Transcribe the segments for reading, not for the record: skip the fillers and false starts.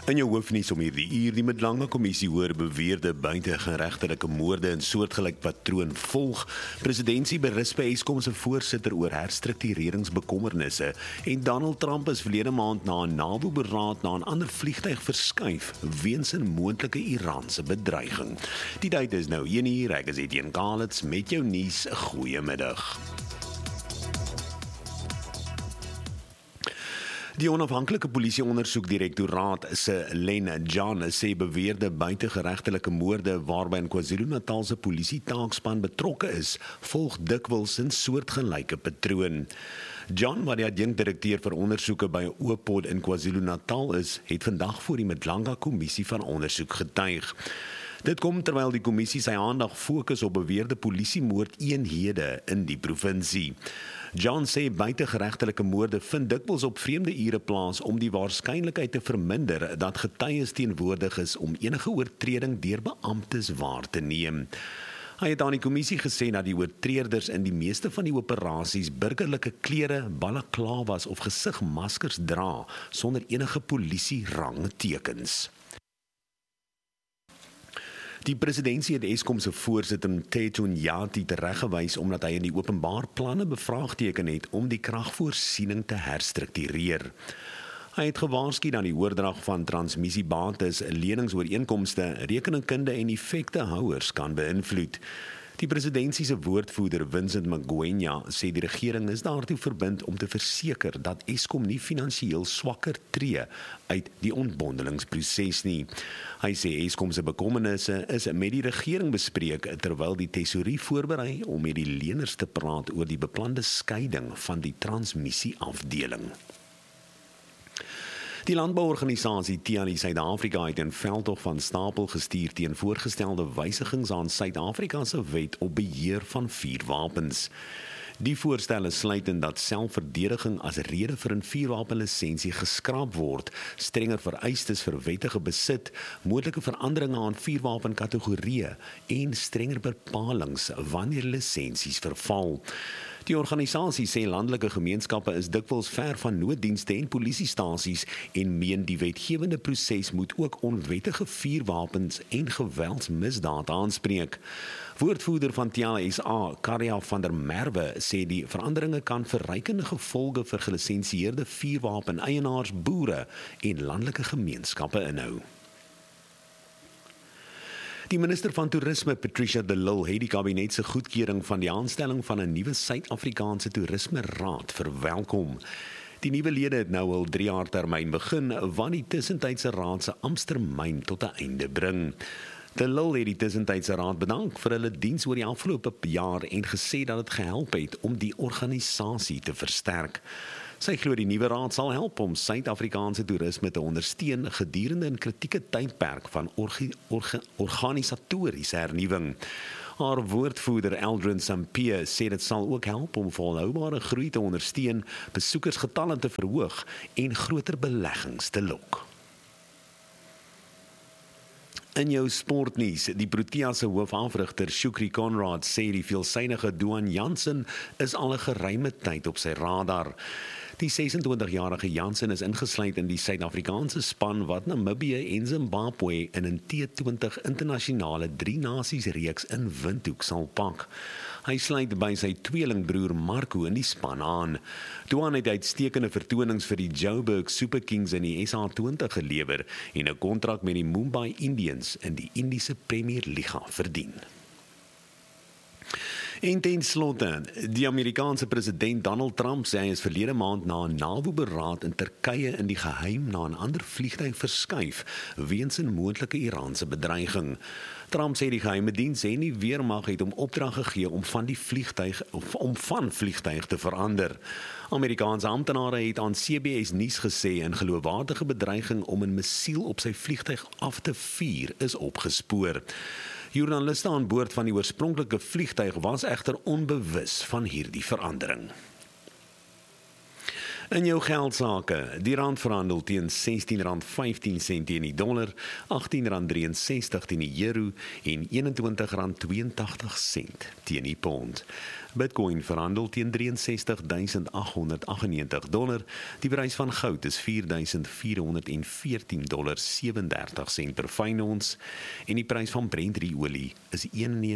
In jou hoofnuus om hierdie uur, die Mdlanga Kommissie oor beweerde buitegeregtelike moorde in soortgelyk patroon volg. Presidentsie berisp by Eskom se voorsitter oor herstruktureringsbekommernisse en Donald Trump is verlede maand na 'n NAVO-beraad na 'n ander vliegtuig verskuif weens 'n moontlike Iraanse bedreiging. Die tyd is nou 1:00, ek is Etienne Kalitz met jou nuus. Goeiemiddag. Die onafhanklike polisieondersoekdirektoraat se Len John sê beweerde buitegeregtelike moorde waarby in KwaZulu-Natal se polisie taakspan betrokke is, volg dikwels 'n soortgelyke patroon. John, wat die adjunkdirekteur vir ondersoeke by Oopod in KwaZulu-Natal is, het vandag voor die Mdlanga Kommissie van ondersoek getuig. Dit kom terwyl die kommissie sy aandag fokus op beweerde polisiemoordeenhede in die provinsie. John sê buitegeregtelike moorde vind dikwels op vreemde ure plaas om die waarskynlikheid te verminder dat getuies teenwoordig is om enige oortreding deur beamptes waar te neem. Hy het aan die kommissie gesê dat die oortreders in die meeste van die operasies burgerlike klere, balaklavas of gesigmaskers dra sonder enige polisie-rangtekens. Die presidentsie het Eskom se voorsitter Mthethwa Nyathi tereggewys omdat hy in die openbaar planne bevraagteken het om die kragvoorsiening te herstruktureer. Hy het gewaarsku dat die oordrag van transmissiebates, leningsooreenkomste, rekeningkunde en effektehouers kan beïnvloed. Die presidentsie se woordvoerder Vincent Magwenya sê die regering is daartoe verbind om te verseker dat Eskom nie finansiëel swakker tree uit die ontbondelingsproses nie. Hy sê Eskom se bekommernisse is met die regering bespreek terwyl die tesourie voorberei om met die leners te praat oor die beplande skeiding van die transmissieafdeling. Die landbouorganisasie TIALI Suid-Afrika het 'n veldtog van stapel gestuur teen voorgestelde wysigings aan Suid-Afrika se wet op beheer van vuurwapens. Die voorstelle sluit in dat selfverdediging as rede vir 'n vuurwapenlisensie geskraap word, strenger vereistes vir wettige besit, moontlike veranderinge aan vuurwapenkategorieë en strenger bepalings wanneer lisensies verval. Die organisasie sê landelike gemeenskappe is dikwels ver van nooddienste en polisiestasies en meen die wetgewende proses moet ook onwettige vuurwapens en geweldsmisdade aanspreek. Woordvoerder van TIALI SA, Karja van der Merwe, sê die veranderinge kan verrykende gevolge vir gelisensieerde vuurwapen-eienaars, boere en landelike gemeenskappe inhou. Die minister van Toerisme, Patricia de Lille, het die kabinet se goedkeuring van die aanstelling van 'n nuwe Suid-Afrikaanse Toerisme-raad verwelkom. Die nuwe lede het nou al 3 jaar termyn begin, wat die tussentydse raad se amptetermyn tot 'n einde bring. De Lille het die tussentydse raad bedank vir hulle diens oor die afgelope jaar en gesê dat dit gehelp het om die organisasie te versterk. Sy glo die nuwe raad sal help om Suid-Afrikaanse toerisme te ondersteun gedurende 'n kritieke tydperk van organisatoriese hernuwing. Haar woordvoerder Eldrin Sampier sê dit sal ook help om volhoubare groei te ondersteun, besoekersgetalle te verhoog en groter beleggings te lok. In jou sportnuus, die Proteas se hoofafrigter Shukri Conrad sê die veelsidige Duan Jansen is al 'n geruime tyd op sy radar. Die 26-jarige Jansen is ingesluit in die Suid-Afrikaanse span wat Namibië en Zimbabwe in 'n T20 internasionale 3-nasies reeks in Windhoek sal pak. Hy sluit by sy tweelingbroer Marco in die span aan. Duan het uitstekende vertonings vir die Joburg Super Kings in die SA20 gelewer en 'n kontrak met die Mumbai Indians in die Indiese Premier Liga verdien. En ten slotte, die Amerikaanse president Donald Trump sê hy is verlede maand na 'n NAVO-beraad in Turkye in die geheim na 'n ander vliegtuig verskuif weens 'n moontlike Iraanse bedreiging. Trump sê die geheime diens en die weermag het hom opdrag gegee om van vliegtuig te verander. Amerikaanse amptenare het aan CBS nuus gesê 'n geloofwaardige bedreiging om 'n missiel op sy vliegtuig af te vuur is opgespoor. Joernaliste aan boord van die oorspronklike vliegtuig was egter onbewus van hierdie verandering. In jou geldsaake, die rand verhandel teen R16.15 teen die dollar, R18.63 teen die euro en R21.82 teen die pond. Bitcoin verhandel teen $63.898. Die prys van goud is $4.414.37 per fyn ons en die prys van Brent olie is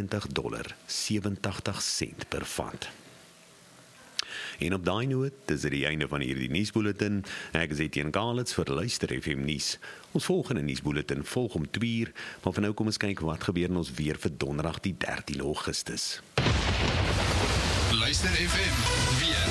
$91.87 per vat. En op daai noot, dis die einde van hierdie nuusbulletin. Ek is Etienne Galits vir Luister FM nuus. Ons volgende nuusbulletin volg om 2:00, maar vir nou kom ons kyk wat gebeur in ons weer vir Donderdag die 13 Augustus. Luister FM weer.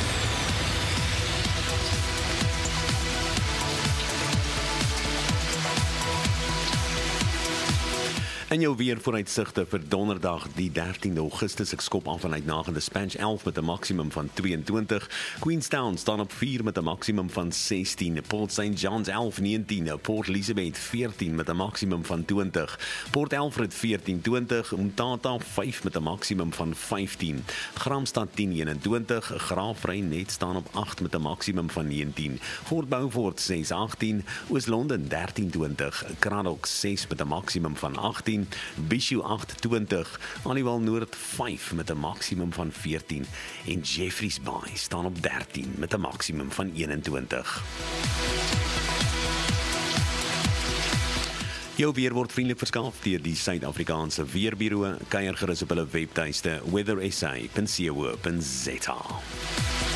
En jou weer vooruitsigte vir Donderdag die 13 Augustus. Ek skop aan vanuit Nagende Spanch 11 met 'n maksimum van 22. Queenstown staan op 4 met 'n maksimum van 16. Port St. John's 11-19. Port Elizabeth 14 met 'n maksimum van 20. Port Alfred 14-20. Umtata 5 met 'n maksimum van 15. Gramstad 10-21. Graafrenet staan op 8 met 'n maksimum van 19. Fort Beaufort 6-18. Oos-London 13-20. Cradock 6 met 'n maksimum van 18. Bishu 8-20, Aliwal Noord 5 met 'n maksimum van 14 en Jeffreys Bay staan op 13 met 'n maksimum van 21. Jou weer word vriendelik verskaf deur die Suid-Afrikaanse Weerbureau. Kuier gerus op hulle webtuiste weathersa.co.za.